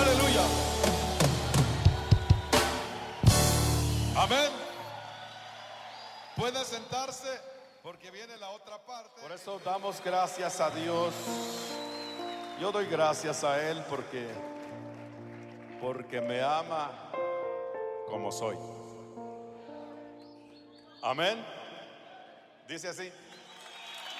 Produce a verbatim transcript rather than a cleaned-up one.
Aleluya. Amén. Puede sentarse porque viene la otra parte. Por eso damos gracias a Dios. Yo doy gracias a Él porque porque me ama como soy. Amén. Dice así.